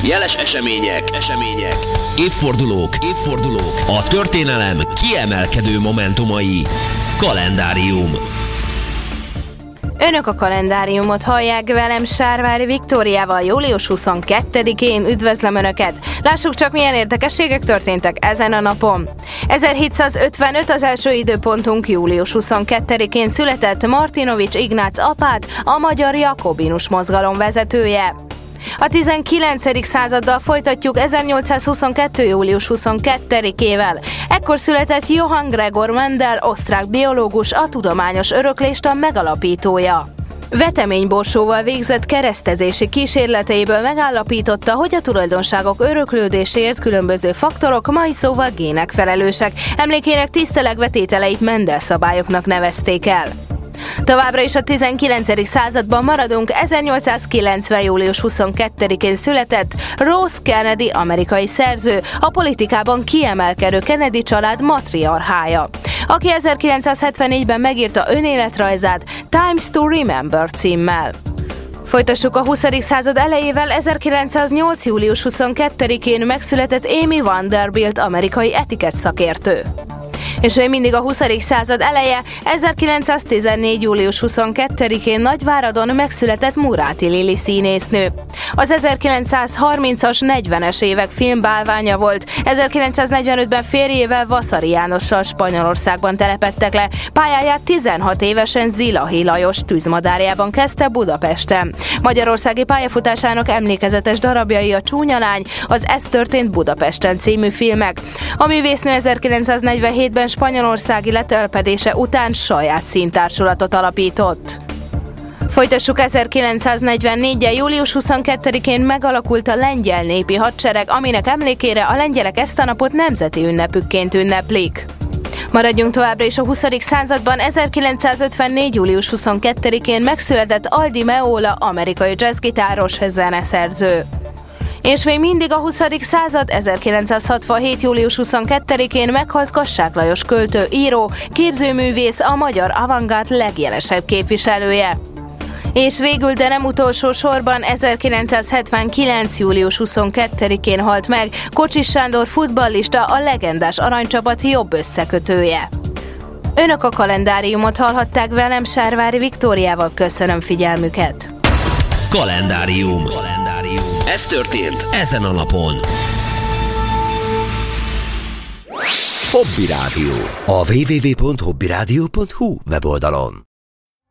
Jeles események, évfordulók, a történelem kiemelkedő momentumai. Kalendárium. Önök a kalendáriumot hallják, velem Sárvári Viktóriával július 22-én üdvözlöm Önöket. Lássuk csak, milyen érdekességek történtek ezen a napon. 1755 az első időpontunk, július 22-én született Martinovics Ignác apát, a magyar jakobinus mozgalom vezetője. A 19. századdal folytatjuk 1822. július 22-ével. Ekkor született Johann Gregor Mendel, osztrák biológus, a tudományos öröklést megalapítója. Veteményborsóval végzett keresztezési kísérleteiből megállapította, hogy a tulajdonságok öröklődéséért különböző faktorok, mai szóval gének felelősek. Emlékének tisztelegve tételeit Mendel szabályoknak nevezték el. Továbbra is a 19. században maradunk, 1890. július 22-én született Rose Kennedy, amerikai szerző, a politikában kiemelkedő Kennedy család matriarchája, aki 1974-ben megírta önéletrajzát Times to Remember címmel. Folytassuk a 20. század elejével, 1908. július 22-én megszületett Amy Vanderbilt, amerikai etikett szakértő. És még mindig a 20. század eleje, 1914. július 22-én Nagyváradon megszületett Muráti Lili színésznő. Az 1930-as, 40-es évek filmbálványa volt, 1945-ben férjével Vasari Jánossal Spanyolországban telepedtek le, pályáját 16 évesen Zilahi Lajos tűzmadárjában kezdte Budapesten. Magyarországi pályafutásának emlékezetes darabjai a Csúnya lány, az Ez történt Budapesten című filmek. A művésznő 1947-ben spanyolországi letelepedése után saját színtársulatot alapított. Folytassuk 1944-en, július 22-én megalakult a lengyel népi hadsereg, aminek emlékére a lengyelek ezt a napot nemzeti ünnepükként ünneplik. Maradjunk továbbra is a 20. században, 1954. július 22-én megszületett Aldi Meola, amerikai jazzgitáros, zeneszerző. És még mindig a 20. század, 1967. július 22-én meghalt Kassák Lajos költő, író, képzőművész, a magyar avantgárd legjelesebb képviselője. És végül, de nem utolsó sorban, 1979. július 22-én halt meg Kocsis Sándor futballista, a legendás aranycsapat jobb összekötője. Önök a kalendáriumot hallhatták, velem Sárvári Viktóriával, köszönöm figyelmüket. Kalendárium. Ez történt ezen a napon. Hobby Rádió. A www.hobbyradio.hu weboldalon.